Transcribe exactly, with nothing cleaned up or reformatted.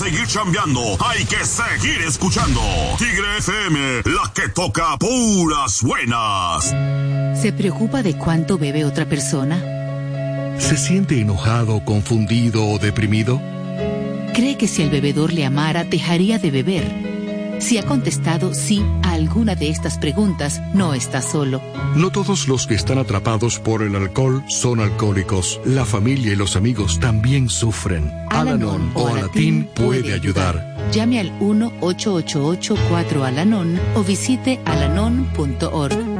seguir chambeando, hay que seguir escuchando. Tigre F M, la que toca puras buenas. ¿Se preocupa de cuánto bebe otra persona? ¿Se siente enojado, confundido o deprimido? ¿Cree que si el bebedor le amara, dejaría de beber? Si ha contestado sí a alguna de estas preguntas, no está solo. No todos los que están atrapados por el alcohol son alcohólicos. La familia y los amigos también sufren. Al-Anon o Alatín puede ayudar. Llame al uno ocho ocho ocho cuatro Al-Anon o visite alanon punto org.